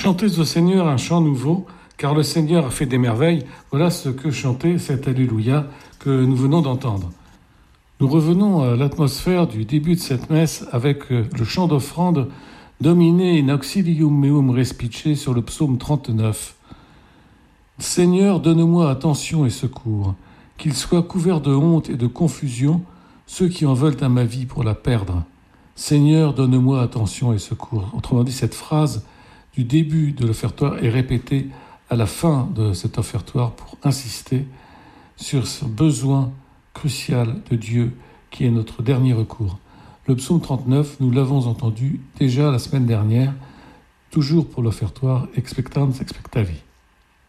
Chantez au Seigneur un chant nouveau, car le Seigneur a fait des merveilles. Voilà ce que chantait cet Alléluia que nous venons d'entendre. Nous revenons à l'atmosphère du début de cette messe avec le chant d'offrande Domine in auxilium meum respice sur le psaume 39. Seigneur, donne-moi attention et secours, qu'ils soient couverts de honte et de confusion ceux qui en veulent à ma vie pour la perdre. Seigneur, donne-moi attention et secours. Autrement dit, cette phrase du début de l'offertoire est répétée à la fin de cet offertoire pour insister sur ce besoin crucial de Dieu qui est notre dernier recours. Le psaume 39, nous l'avons entendu déjà la semaine dernière, toujours pour l'offertoire Expectans Expectavi.